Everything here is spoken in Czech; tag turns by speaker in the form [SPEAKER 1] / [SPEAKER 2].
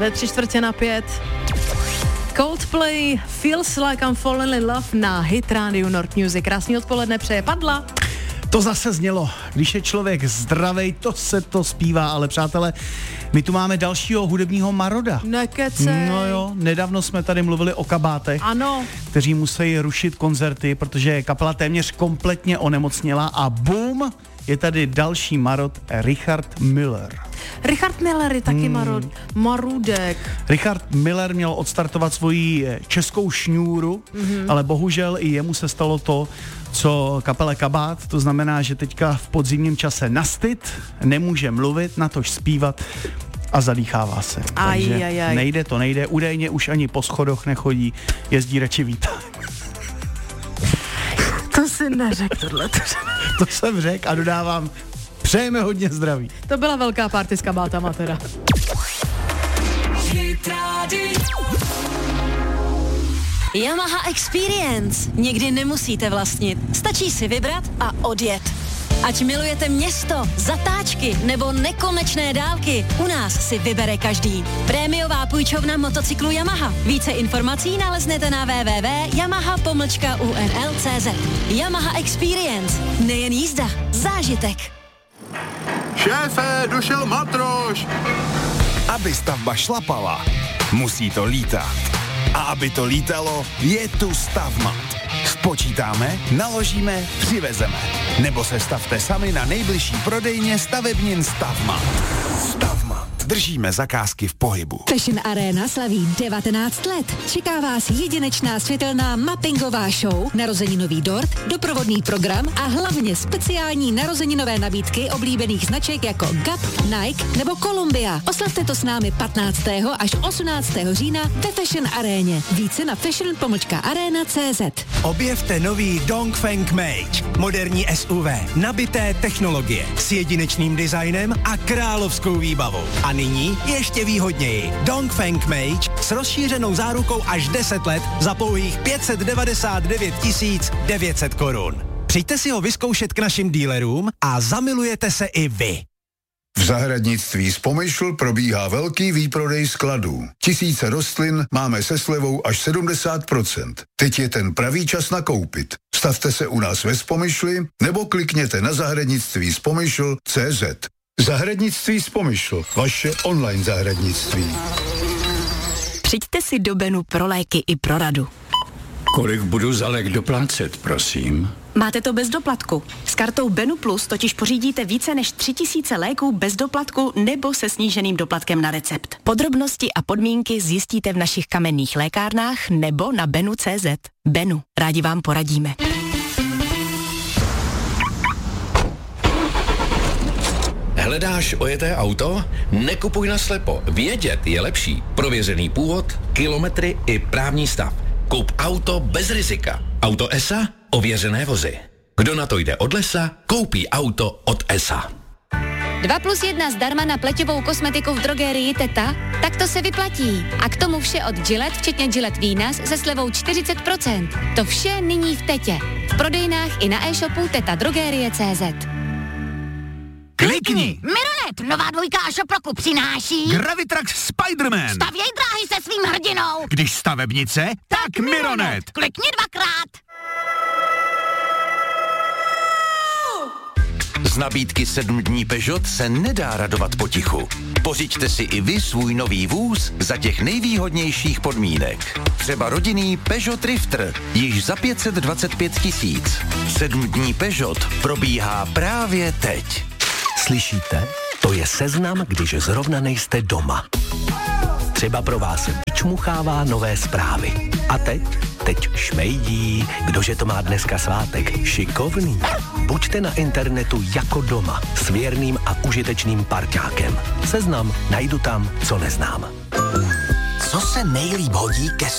[SPEAKER 1] ve 3:45. Coldplay, Feels Like I'm Falling in Love na Hit Radio Nord Music. Krásný odpoledne přeje Padla.
[SPEAKER 2] To zase znělo. Když je člověk zdravej, to se to zpívá, ale přátelé, my tu máme dalšího hudebního maroda.
[SPEAKER 1] Nekecej.
[SPEAKER 2] No jo, nedávno jsme tady mluvili o kabátech,
[SPEAKER 1] Ano.
[SPEAKER 2] kteří musí rušit koncerty, protože kapela téměř kompletně onemocněla a boom, je tady další marod, Richard Müller.
[SPEAKER 1] Richard Müller je taky marudek.
[SPEAKER 2] Richard Müller měl odstartovat svoji českou šňůru, ale bohužel i jemu se stalo to, co kapele Kabát, to znamená, že teďka v podzimním čase nastyt, nemůže mluvit, natož zpívat a zadýchává se. Takže nejde, údajně už ani po schodoch nechodí, jezdí radši výtah.
[SPEAKER 1] To si neřekl tohleto.
[SPEAKER 2] To jsem řekl a dodávám, přejeme hodně zdraví.
[SPEAKER 1] To byla velká party s kabátama teda.
[SPEAKER 3] Yamaha Experience. Někdy nemusíte vlastnit. Stačí si vybrat a odjet. Ať milujete město, zatáčky nebo nekonečné dálky, u nás si vybere každý. Prémiová půjčovna motocyklu Yamaha. Více informací naleznete na www.yamaha.unl.cz. Yamaha Experience. Nejen jízda, zážitek.
[SPEAKER 4] Šéfe, došel matroš!
[SPEAKER 5] Aby stavba šlapala, musí to lítat. A aby to lítalo, je tu Stavmat. Spočítáme, naložíme, přivezeme. Nebo se stavte sami na nejbližší prodejně stavebnin Stavmat. Stavmat. Držíme zakázky v pohybu.
[SPEAKER 6] Fashion Arena slaví 19 let. Čeká vás jedinečná světelná mappingová show, narozeninový dort, doprovodný program a hlavně speciální narozeninové nabídky oblíbených značek jako Gap, Nike nebo Columbia. Oslavte to s námi 15. až 18. října ve Fashion Aréně. Více na fashion.arena.cz.
[SPEAKER 7] Objevte nový Dongfeng Mage. Moderní SUV, nabité technologie s jedinečným designem a královskou výbavou. A nyní ještě výhodněji. Dongfeng Mage s rozšířenou zárukou až 10 let za pouhých 599 900 korun. Přijďte si ho vyzkoušet k našim dílerům a zamilujete se i vy.
[SPEAKER 4] V zahradnictví Spomyšl probíhá velký výprodej skladů. Tisíce rostlin máme se slevou až 70%. Teď je ten pravý čas nakoupit. Stavte se u nás ve Spomyšli nebo klikněte na zahradnictví.spomyšl.cz. Zahradnictví Spomyšl, vaše online zahradnictví.
[SPEAKER 3] Přijďte si do Benu pro léky i pro radu.
[SPEAKER 8] Kolik budu za lék doplácet, prosím?
[SPEAKER 3] Máte to bez doplatku. S kartou Benu Plus totiž pořídíte více než 3000 léků bez doplatku nebo se sníženým doplatkem na recept. Podrobnosti a podmínky zjistíte v našich kamenných lékárnách nebo na benu.cz. Benu, rádi vám poradíme.
[SPEAKER 9] Hledáš ojeté auto? Nekupuj naslepo. Vědět je lepší. Prověřený původ, kilometry i právní stav. Kup auto bez rizika. Auto ESA? Ověřené vozy. Kdo na to jde od lesa, koupí auto od ESA.
[SPEAKER 10] 2+1 zdarma na pleťovou kosmetiku v drogerii Teta? Tak to se vyplatí. A k tomu vše od Gillette, včetně Gillette Venus se slevou 40%. To vše nyní v Tetě. V prodejnách i na e-shopu tetadrogerie.cz.
[SPEAKER 7] Klikni!
[SPEAKER 11] Mironet, nová dvojka a šoproku přináší
[SPEAKER 7] Gravitrax Spider-Man.
[SPEAKER 11] Stavěj dráhy se svým hrdinou.
[SPEAKER 7] Když stavebnice, tak Mironet.
[SPEAKER 11] Klikni 2krát.
[SPEAKER 5] Z nabídky 7 dní Peugeot se nedá radovat potichu. Pořiďte si i vy svůj nový vůz za těch nejvýhodnějších podmínek. Třeba rodinný Peugeot Drifter, již za 525 000. 7 dní Peugeot probíhá právě teď.
[SPEAKER 12] Slyšíte? To je seznam, když zrovna nejste doma. Třeba pro vás vyčmuchává nové zprávy. A teď šmejdí, kdože to má dneska svátek. Šikovný. Buďte na internetu jako doma s věrným a užitečným parťákem. Seznam najdu tam, co neznám.
[SPEAKER 13] Co se nejlíp hodí ke